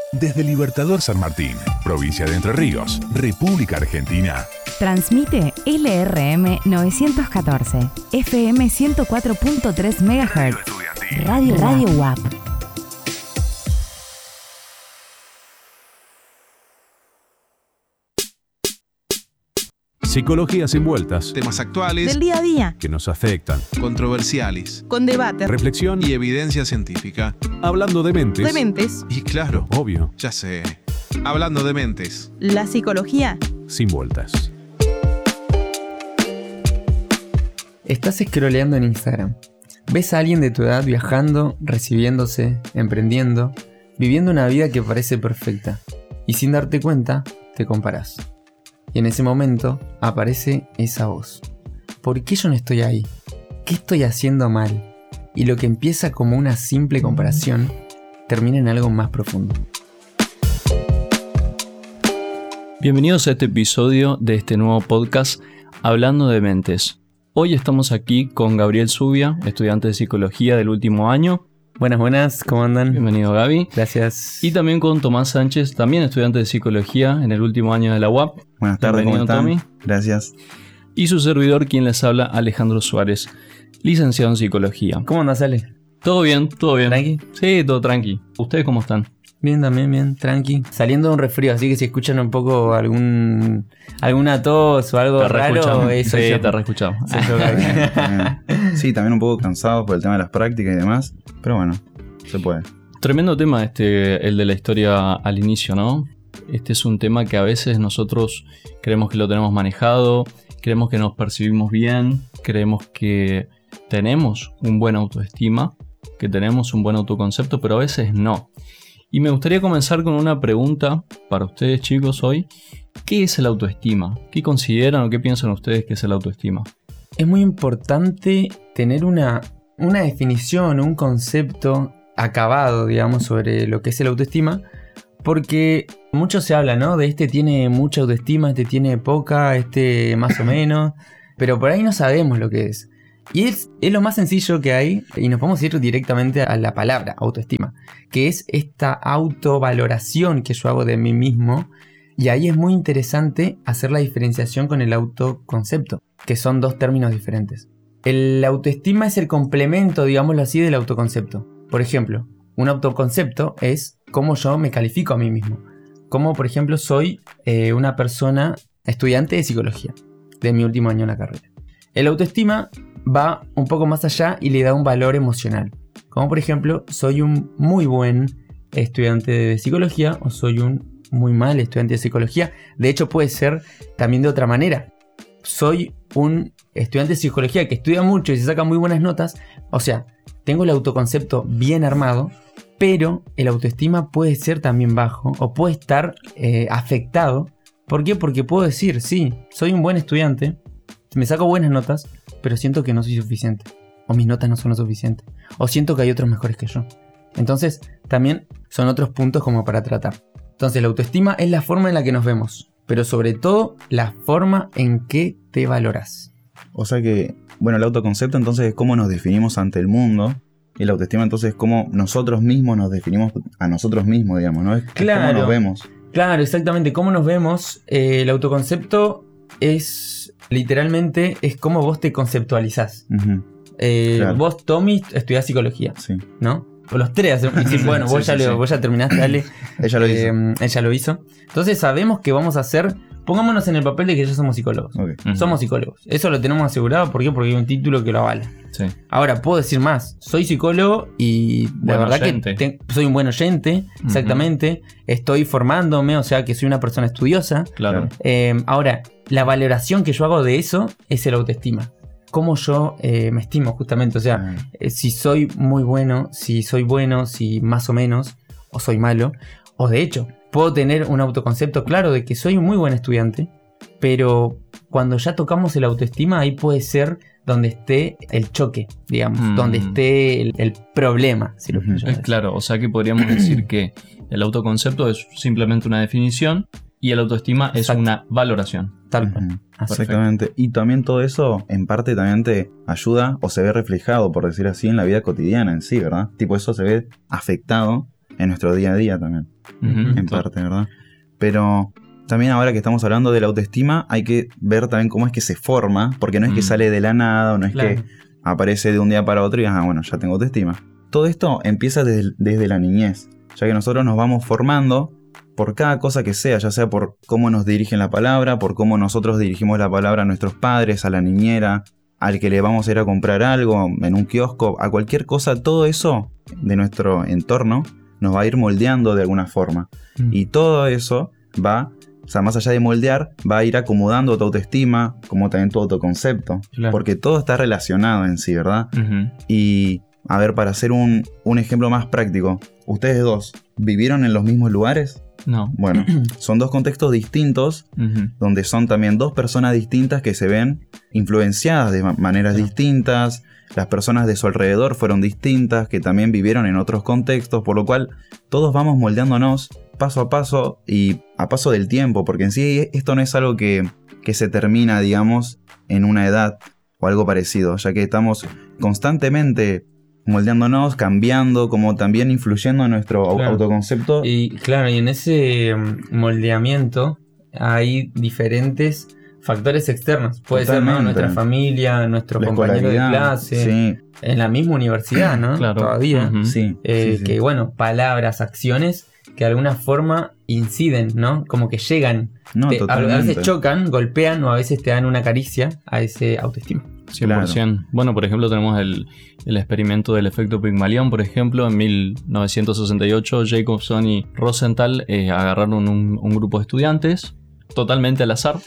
Desde Libertador San Martín, provincia de Entre Ríos, República Argentina. Transmite LRM 914, FM 104.3 MHz. Radio WAP. Psicología sin vueltas. Temas actuales, Del día a día. Que nos afectan. controversiales, Con debate. Reflexión y evidencia científica. hablando de mentes. Dementes. Y claro, Obvio, ya sé, hablando de mentes. La psicología. sin vueltas. Estás scrolleando en Instagram. Ves a alguien de tu edad viajando, recibiéndose, emprendiendo, viviendo una vida que parece perfecta. Y sin darte cuenta, te comparás. Y en ese momento aparece esa voz. ¿Por qué yo no estoy ahí? ¿Qué estoy haciendo mal? Y lo que empieza como una simple comparación, termina en algo más profundo. Bienvenidos a este episodio de este nuevo podcast Hablando de Mentes. Hoy estamos aquí con Gabriel Zubia, estudiante de psicología del último año. Buenas, ¿cómo andan? Bienvenido, Gaby. Gracias. Y también con Tomás Sánchez, también estudiante de psicología en el último año de la UAP. Buenas tardes, ¿cómo Bienvenido, están? Tommy. Gracias. Y su servidor, quien les habla, Alejandro Suárez, licenciado en psicología. ¿Cómo andas, Ale? ¿Todo bien? ¿Todo bien? ¿Tranqui? Sí, todo tranqui. ¿Ustedes cómo están? Bien, también, bien, tranqui. Saliendo de un resfrío, así que si escuchan un poco alguna tos o algo raro, eso Sí, yo. te reescuchamos. Soy yo, Gaby. Sí, también un poco cansados por el tema de las prácticas y demás, pero bueno, se puede. Tremendo tema el de la historia al inicio, ¿no? Este es un tema que a veces nosotros creemos que lo tenemos manejado, creemos que nos percibimos bien, creemos que tenemos un buen autoestima, que tenemos un buen autoconcepto, pero a veces no. Y me gustaría comenzar con una pregunta para ustedes, chicos, hoy. ¿Qué es el autoestima? ¿Qué consideran o qué piensan ustedes que es el autoestima? Es muy importante tener una definición, un concepto acabado, digamos, sobre lo que es el autoestima, porque mucho se habla, ¿no? De este tiene mucha autoestima, este tiene poca, este más o menos, pero por ahí no sabemos lo que es. Y es lo más sencillo que hay, y nos podemos ir directamente a la palabra autoestima, que es esta autovaloración que yo hago de mí mismo, y ahí es muy interesante hacer la diferenciación con el autoconcepto, que son dos términos diferentes. El autoestima es el complemento, digámoslo así, del autoconcepto. Por ejemplo, un autoconcepto es cómo yo me califico a mí mismo. Como, por ejemplo, soy una persona estudiante de psicología, de mi último año en la carrera. El autoestima va un poco más allá y le da un valor emocional. Como por ejemplo, soy un muy buen estudiante de psicología o soy un muy mal estudiante de psicología. De hecho, puede ser también de otra manera. Soy un estudiante de psicología que estudia mucho y se saca muy buenas notas. O sea, tengo el autoconcepto bien armado, pero el autoestima puede ser también bajo o puede estar afectado. ¿Por qué? Porque puedo decir, sí, soy un buen estudiante, me saco buenas notas, pero siento que no soy suficiente. O mis notas no son lo suficiente. O siento que hay otros mejores que yo. Entonces, también son otros puntos como para tratar. Entonces, la autoestima es la forma en la que nos vemos. Pero sobre todo, la forma en que te valoras. O sea que, bueno, el autoconcepto entonces es cómo nos definimos ante el mundo, y la autoestima entonces es cómo nosotros mismos nos definimos a nosotros mismos, digamos, ¿no? Es Claro. cómo nos vemos. Claro, exactamente. ¿Cómo nos vemos? El autoconcepto es, literalmente, es cómo vos te conceptualizás. Ujú, claro. Vos, Tommy, estudiás psicología, sí. ¿no? O los tres. Y sí, bueno, vos, Sí, ya sí, sí. vos ya terminaste, Ale. Ella lo hizo. Ella lo hizo. Entonces sabemos que vamos a hacer... Pongámonos en el papel de que ya somos psicólogos. Ok. Ujú. Somos psicólogos. Eso lo tenemos asegurado. ¿Por qué? Porque hay un título que lo avala. Sí. Ahora, puedo decir más. Soy psicólogo y la Buen verdad oyente. que soy un buen oyente. Exactamente. Estoy formándome, o sea que soy una persona estudiosa. Claro. Ahora, la valoración que yo hago de eso es el autoestima. Cómo yo me estimo, justamente. O sea, si soy muy bueno, si soy bueno, si más o menos, o soy malo. O de hecho, puedo tener un autoconcepto claro de que soy un muy buen estudiante, pero cuando ya tocamos el autoestima, ahí puede ser donde esté el choque, digamos, donde esté el problema, si lo quiero llamar así. Claro, o sea que podríamos decir que el autoconcepto es simplemente una definición y el autoestima es Exacto. una valoración. Tal cual. Ujú, Así. exactamente. Y también todo eso, en parte, también te ayuda o se ve reflejado, por decir así, en la vida cotidiana en sí, ¿verdad? Tipo, eso se ve afectado en nuestro día a día también, Ujú. en parte, ¿verdad? Pero también ahora que estamos hablando de la autoestima, hay que ver también cómo es que se forma, porque no es que sale de la nada, o no es Claro. que aparece de un día para otro y bueno, ya tengo autoestima. Todo esto empieza desde la niñez, ya que nosotros nos vamos formando por cada cosa que sea, ya sea por cómo nos dirigen la palabra, por cómo nosotros dirigimos la palabra a nuestros padres, a la niñera, al que le vamos a ir a comprar algo en un kiosco, a cualquier cosa. Todo eso de nuestro entorno nos va a ir moldeando de alguna forma. Y todo eso va, o sea, más allá de moldear, va a ir acomodando tu autoestima, como también tu autoconcepto. Claro. Porque todo está relacionado en sí, ¿verdad? Ujú. Y, a ver, para hacer un ejemplo más práctico, ¿ustedes dos vivieron en los mismos lugares? No. Bueno, son dos contextos distintos, Ujú. donde son también dos personas distintas que se ven influenciadas de maneras distintas. Las personas de su alrededor fueron distintas, que también vivieron en otros contextos, por lo cual todos vamos moldeándonos paso a paso y a paso del tiempo, porque en sí esto no es algo que se termina, digamos, en una edad o algo parecido, ya que estamos constantemente moldeándonos, cambiando, como también influyendo en nuestro Claro. autoconcepto. Y claro, y en ese moldeamiento hay diferentes factores externos. Puede ser, ¿no?, Totalmente. nuestra familia, nuestros La compañeros de escolaridad, clase, sí, en la misma universidad, ¿no? Claro. Todavía. Ujú. sí, sí, sí. Que bueno, palabras, acciones que de alguna forma inciden, ¿no? Como que llegan. No, A totalmente. veces chocan, golpean o a veces te dan una caricia a ese autoestima. 100%. Bueno, por ejemplo, tenemos el experimento del efecto Pigmalión, por ejemplo. En 1968, Jacobson y Rosenthal agarraron un grupo de estudiantes, totalmente al azar,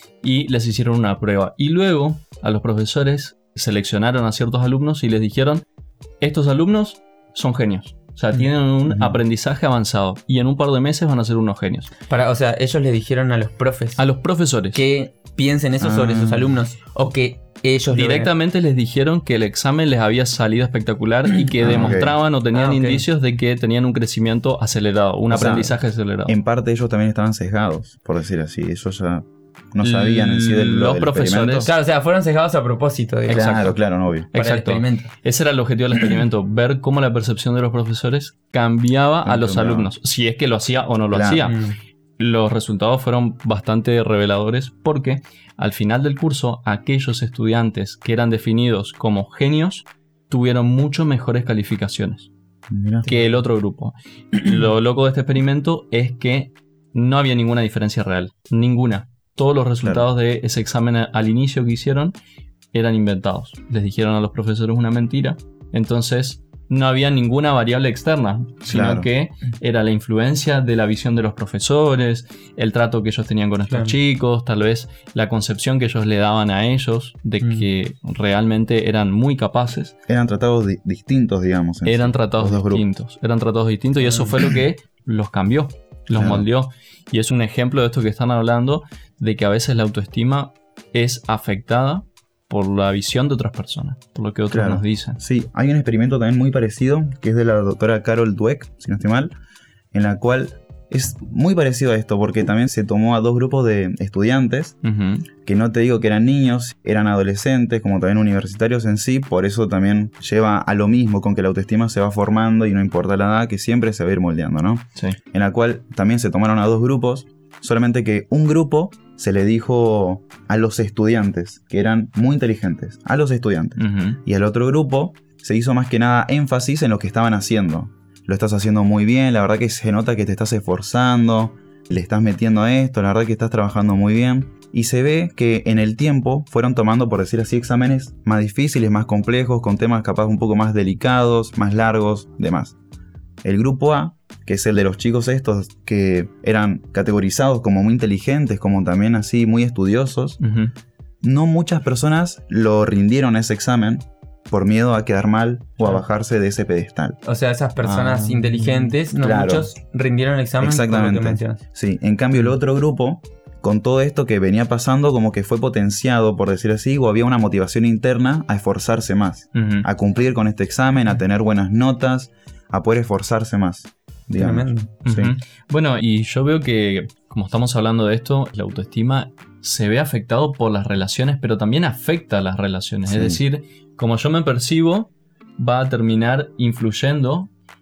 y les hicieron una prueba. Y luego, a los profesores seleccionaron a ciertos alumnos y les dijeron: estos alumnos son genios. O sea, tienen un aprendizaje avanzado y en un par de meses van a ser unos genios. O sea, ellos le dijeron a los profes A los profesores. que piensen eso sobre sus alumnos o que ellos lo vean. Directamente les dijeron que el examen les había salido espectacular y que demostraban o tenían ok. indicios de que tenían un crecimiento acelerado, un O sea, aprendizaje acelerado. En parte ellos también estaban sesgados, por decir así. Ellos ya no sabían en sí Los del profesores- experimento. Claro, o sea, fueron cegados a propósito. Digamos, Claro, claro, no, obvio. para Exacto. el experimento. Ese era el objetivo del experimento, ver cómo la percepción de los profesores cambiaba a los Cambiaba. alumnos, si es que lo hacía o no lo Claro. hacía. Mm. Los resultados fueron bastante reveladores porque al final del curso aquellos estudiantes que eran definidos como genios tuvieron mucho mejores calificaciones Mirá. que el otro grupo. Lo loco de este experimento es que no había ninguna diferencia real, ninguna. Todos los resultados de ese examen al inicio que hicieron eran inventados. Les dijeron a los profesores una mentira, entonces no había ninguna variable externa, sino Claro. que era la influencia de la visión de los profesores, el trato que ellos tenían con estos Claro. chicos, tal vez la concepción que ellos le daban a ellos de que realmente eran muy capaces. Eran tratados distintos, digamos. en Eran sí, tratados los dos grupos. distintos. Eran tratados distintos y eso fue lo que los cambió, los Claro. moldeó. Y es un ejemplo de esto que están hablando, de que a veces la autoestima es afectada por la visión de otras personas, por lo que otros Claro. nos dicen. Sí, hay un experimento también muy parecido, que es de la doctora Carol Dweck, si no estoy mal, en la cual es muy parecido a esto, porque también se tomó a dos grupos de estudiantes, Ujú. que no te digo que eran niños, eran adolescentes, como también universitarios en sí, por eso también lleva a lo mismo, con que la autoestima se va formando y no importa la edad, que siempre se va a ir moldeando, ¿no? Sí. En la cual también se tomaron a dos grupos, solamente que un grupo se le dijo a los estudiantes, que eran muy inteligentes, a los estudiantes. Ujú. Y al otro grupo se hizo más que nada énfasis en lo que estaban haciendo. Lo estás haciendo muy bien, la verdad que se nota que te estás esforzando, le estás metiendo a esto, la verdad que estás trabajando muy bien. Y se ve que en el tiempo fueron tomando, por decir así, exámenes más difíciles, más complejos, con temas capaz un poco más delicados, más largos, demás. El grupo A, que es el de los chicos estos que eran categorizados como muy inteligentes, como también así muy estudiosos, Ujú. no muchas personas lo rindieron ese examen por miedo a quedar mal o a Claro. bajarse de ese pedestal. O sea, esas personas inteligentes, no claro. muchos rindieron el examen por lo que Exactamente. mencionas. Sí, en cambio el otro grupo, con todo esto que venía pasando, como que fue potenciado, por decir así, o había una motivación interna a esforzarse más, Ujú. a cumplir con este examen, a tener buenas notas, a poder esforzarse más. Digamos. Tremendo. Sí. Ujú. Bueno, y yo veo que, como estamos hablando de esto, la autoestima se ve afectado por las relaciones, pero también afecta a las relaciones. Sí. Es decir, como yo me percibo, va a terminar influyendo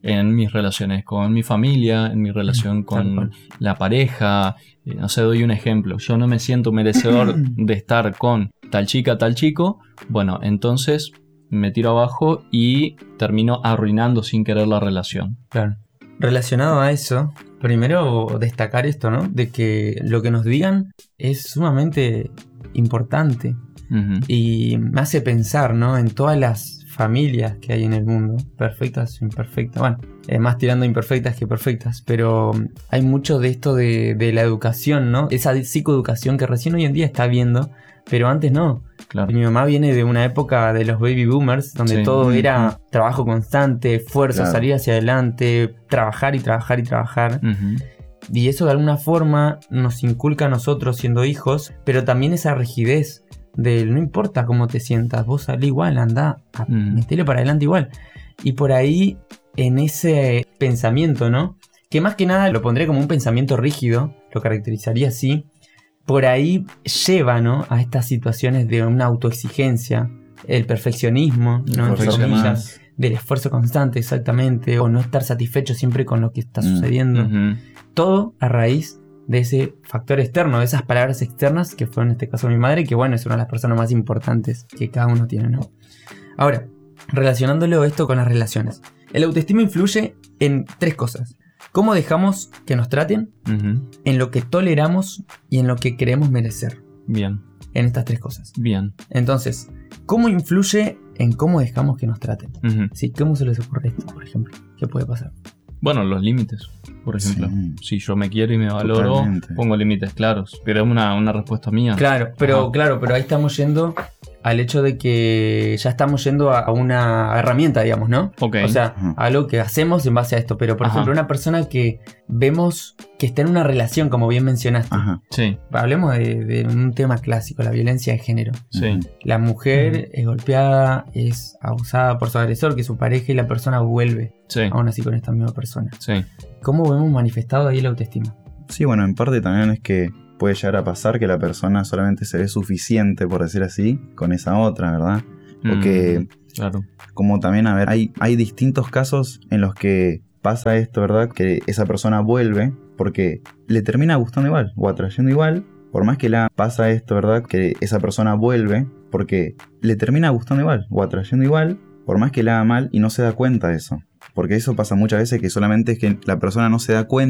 en mis relaciones con mi familia, en mi relación con la pareja. No sé, doy un ejemplo. Yo no me siento merecedor de estar con tal chica, tal chico. Bueno, entonces me tiro abajo y termino arruinando sin querer la relación. Claro. Relacionado a eso, primero destacar esto, ¿no? De que lo que nos digan es sumamente importante. Ujú. Y me hace pensar, ¿no? En todas las familias que hay en el mundo, perfectas o imperfectas. Bueno, más tirando imperfectas que perfectas, pero hay mucho de esto de la educación, ¿no? Esa psicoeducación que recién hoy en día está viendo, pero antes no. Claro. Mi mamá viene de una época de los baby boomers, donde Sí. todo era trabajo constante, esfuerzo, Claro. salir hacia adelante, trabajar y trabajar y trabajar. Ujú. Y eso de alguna forma nos inculca a nosotros siendo hijos, pero también esa rigidez del no importa cómo te sientas, vos salí igual, andá, metele para adelante igual. Y por ahí, en ese pensamiento, ¿no? Que más que nada lo pondré como un pensamiento rígido, lo caracterizaría así. Por ahí lleva, ¿no? A estas situaciones de una autoexigencia, el perfeccionismo, ¿no? Entre Esforzarse comillas, más. del esfuerzo constante, exactamente, o no estar satisfecho siempre con lo que está sucediendo. Ujú. Todo a raíz de ese factor externo, de esas palabras externas que fueron en este caso mi madre, que bueno, es una de las personas más importantes que cada uno tiene, ¿no? Ahora, relacionándolo esto con las relaciones. El autoestima influye en 3 cosas. Cómo dejamos que nos traten, Ujú. en lo que toleramos y en lo que creemos merecer. Bien, En estas 3 cosas. bien. Entonces, ¿cómo influye en cómo dejamos que nos traten? Ujú. ¿Sí? ¿Cómo se les ocurre esto, por ejemplo? ¿Qué puede pasar? Bueno, los límites, por ejemplo. Sí. Si yo me quiero y me valoro, Totalmente. pongo límites claros. Pero es una respuesta mía. Claro, pero ahí estamos yendo al hecho de que ya estamos yendo a una herramienta, digamos, ¿no? Ok. O sea, Ajá. algo que hacemos en base a esto. Pero, por Ajá. ejemplo, una persona que vemos que está en una relación, como bien mencionaste. Ajá. Sí, Hablemos de un tema clásico, la violencia de género. sí. La mujer es golpeada, es abusada por su agresor, que es su pareja, y la persona vuelve Sí, aún así con esta misma persona. sí. ¿Cómo vemos manifestado ahí la autoestima? Sí, bueno, en parte también es que puede llegar a pasar que la persona solamente se ve suficiente, por decir así, con esa otra, ¿verdad? O que, Claro. como también, a ver, hay distintos casos en los que pasa esto, ¿verdad? Que esa persona vuelve porque le termina gustando igual o atrayendo igual. Por más que la pasa esto, ¿verdad? Que esa persona vuelve porque le termina gustando igual o atrayendo igual, por más que la haga mal y no se da cuenta de eso. Porque eso pasa muchas veces, que solamente es que la persona no se da cuenta